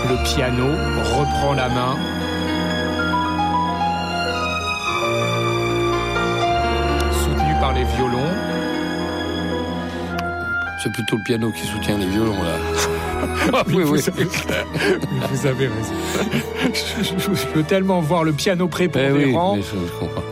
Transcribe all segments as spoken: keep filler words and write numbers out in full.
le piano reprend la main. Soutenu par les violons. C'est plutôt le piano qui soutient les violons, là. Ah, oui, oui, vous, oui. Avez... oui, vous avez raison. Je, je, je, je veux tellement voir le piano prépondérant. Eh oui, mais je, je comprends.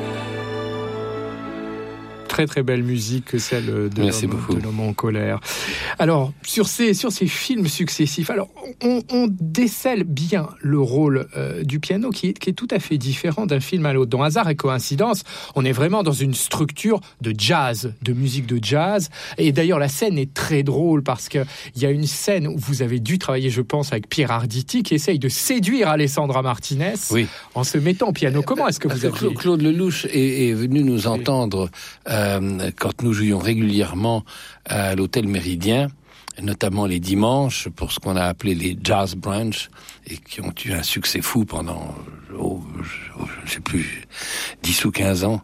Très très belle musique que celle de l'homme, de l'homme en colère. Alors sur ces sur ces films successifs, alors on, on décèle bien le rôle euh, du piano qui est, qui est tout à fait différent d'un film à l'autre. Dans Hasard et coïncidence, on est vraiment dans une structure de jazz, de musique de jazz. Et d'ailleurs la scène est très drôle parce que il y a une scène où vous avez dû travailler, je pense, avec Pierre Arditi qui essaye de séduire Alessandra Martinez oui. en se mettant au piano. Comment est-ce que vous avez Claude, Claude Lelouch est, est venu nous entendre. Euh, quand nous jouions régulièrement à l'hôtel Méridien, notamment les dimanches, pour ce qu'on a appelé les jazz brunch, et qui ont eu un succès fou pendant, oh, je ne sais plus, dix ou quinze ans.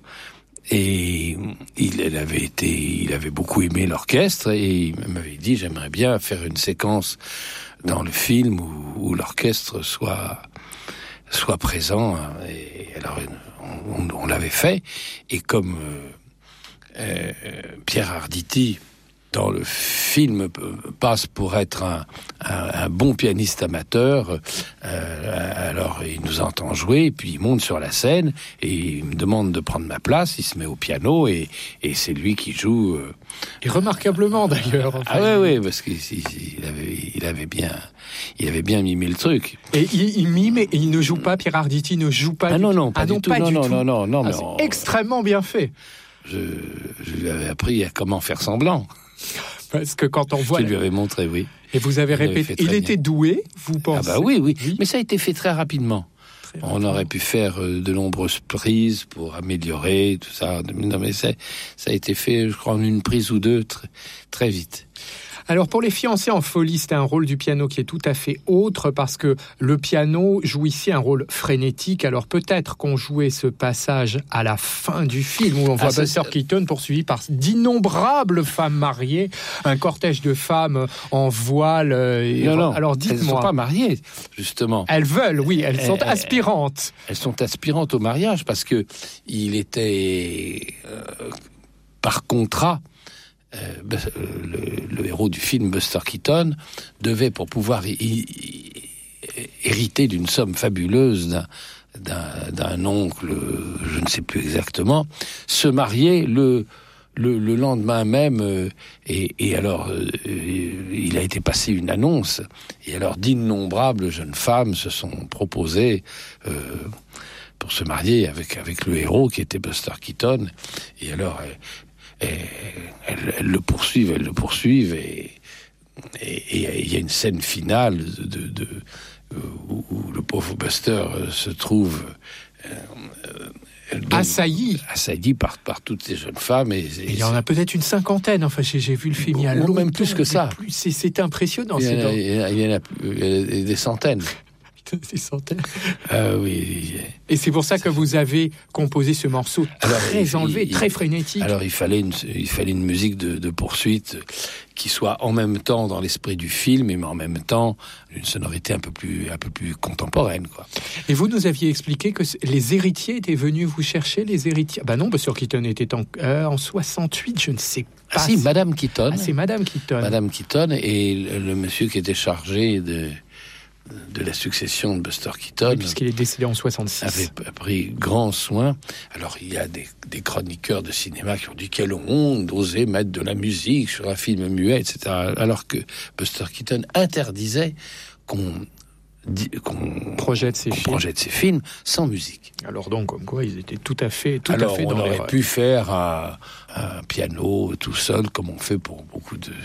Et il, il avait été, il avait beaucoup aimé l'orchestre, et il m'avait dit, j'aimerais bien faire une séquence dans le film où, où l'orchestre soit, soit présent. Et alors, on, on l'avait fait, et comme euh, Euh, Pierre Arditi, dans le film, passe pour être un, un, un bon pianiste amateur. Euh, alors, il nous entend jouer, puis il monte sur la scène, et il me demande de prendre ma place, il se met au piano, et, et c'est lui qui joue... Euh, et remarquablement, d'ailleurs. Enfin. Ah ouais, ouais, parce qu'il il avait, il avait bien... Il avait bien mimé le truc. Et il, il mime et il ne joue pas, Pierre Arditi ne joue pas ah du non, tout. Non, pas ah du non, tout. Pas non, du non, tout. non, non, non, ah, non. C'est extrêmement bien fait. Je, je lui avais appris à comment faire semblant. Parce que quand on voit... Je lui avais montré, oui. Et vous avez répété... Il était bien. Doué, vous pensez? Ah bah oui, oui, oui. Mais ça a été fait très rapidement. Très on rapidement. Aurait pu faire de nombreuses prises pour améliorer tout ça. Non, mais ça, ça a été fait, je crois, en une prise ou deux, très, très vite. Alors pour les fiancés en folie, c'est un rôle du piano qui est tout à fait autre parce que le piano joue ici un rôle frénétique. Alors peut-être qu'on jouait ce passage à la fin du film où on voit ah, Buster c'est... Keaton poursuivi par d'innombrables femmes mariées, un cortège de femmes en voile. Et... Non, non, alors dites-moi. Elles ne sont pas mariées, justement. Elles veulent, oui, elles sont elles, aspirantes. Elles sont aspirantes au mariage parce que il était euh, par contrat. Euh, le, le héros du film, Buster Keaton, devait, pour pouvoir y, y, hériter d'une somme fabuleuse d'un, d'un, d'un oncle, je ne sais plus exactement, se marier le, le, le lendemain même. Euh, et, et alors, euh, il a été passé une annonce, et alors d'innombrables jeunes femmes se sont proposées euh, pour se marier avec, avec le héros qui était Buster Keaton. Et alors... Euh, Et elles, elles le poursuivent, elles le poursuivent, et il y a une scène finale de, de, de, où, où le pauvre Buster se trouve euh, donc, assailli, assailli par, par toutes ces jeunes femmes. Et, et il y en a peut-être une cinquantaine. Enfin, j'ai, j'ai vu le film il y a longtemps. Même plus que ça. Plus, c'est, c'est impressionnant. Il y, c'est a, il, y a, il y en a il y a des centaines. Des centaines. Euh, oui. Et c'est pour ça que vous avez composé ce morceau alors, très il, enlevé, il, très frénétique. Alors il fallait une, il fallait une musique de, de poursuite qui soit en même temps dans l'esprit du film, mais en même temps une sonorité un peu plus, un peu plus contemporaine, quoi. Et vous nous aviez expliqué que les héritiers étaient venus vous chercher, les héritiers. Bah non, Buster Keaton était en, euh, en soixante-huit, je ne sais pas. Ah si, Madame Keaton. Ah, c'est Madame Keaton. Madame Keaton et le, le monsieur qui était chargé de de la succession de Buster Keaton, oui, puisqu'il est décédé en soixante-six, avait pris grand soin. Alors il y a des, des chroniqueurs de cinéma qui ont dit quelle honte d'oser mettre de la musique sur un film muet, et cetera. Alors que Buster Keaton interdisait qu'on, qu'on projette ses qu'on films. projette ses films sans musique. Alors donc comme quoi ils étaient tout à fait, tout Alors, à fait dans on aurait l'erreur. pu faire un, un piano tout seul comme on fait pour beaucoup de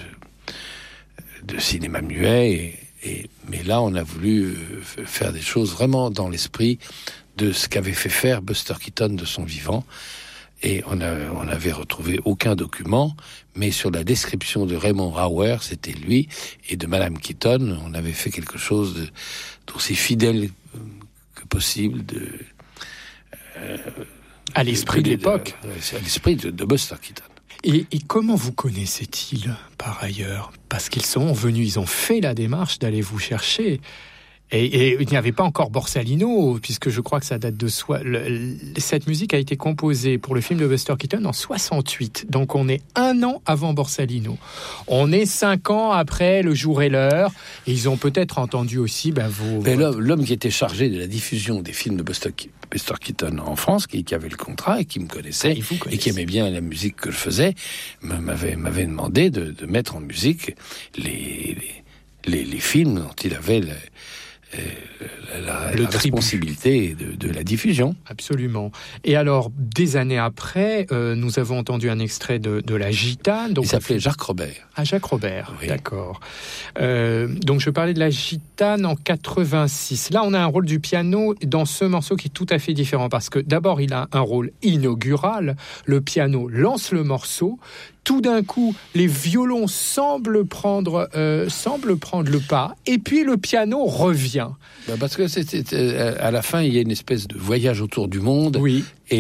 de cinéma muet. Et, Et, mais là, on a voulu euh, faire des choses vraiment dans l'esprit de ce qu'avait fait faire Buster Keaton de son vivant. Et on, a, on avait retrouvé aucun document, mais sur la description de Raymond Rauer, c'était lui, et de Madame Keaton, on avait fait quelque chose de, d'aussi fidèle que possible de, euh, à l'esprit de, de l'époque. De, à l'esprit de, de Buster Keaton. Et, et comment vous connaissaient-ils, par ailleurs? Parce qu'ils sont venus, ils ont fait la démarche d'aller vous chercher. Et, et il n'y avait pas encore Borsalino, puisque je crois que ça date de soi. Le, cette musique a été composée pour le film de Buster Keaton en soixante-huit. Donc on est un an avant Borsalino. On est cinq ans après Le Jour et l'Heure. Et ils ont peut-être entendu aussi ben, vos... Mais l'homme, l'homme qui était chargé de la diffusion des films de Buster, Buster Keaton en France, qui, qui avait le contrat et qui me connaissait, ah, et, et qui aimait bien la musique que je faisais, m'avait, m'avait demandé de, de mettre en musique les, les, les, les films dont il avait... Le, La, la, la responsabilité de, de la diffusion. Absolument. Et alors, des années après, euh, nous avons entendu un extrait de, de La Gitane. Donc, il s'appelait Jacques Robert. Ah, Jacques Robert, oui. D'accord. Euh, donc, je parlais de La Gitane en quatre-vingt-six. Là, on a un rôle du piano dans ce morceau qui est tout à fait différent, parce que d'abord, il a un rôle inaugural. Le piano lance le morceau. Tout d'un coup, les violons semblent prendre, euh, semblent prendre le pas, et puis le piano revient. Parce que c'est, c'est, à la fin, il y a une espèce de voyage autour du monde. Oui. Et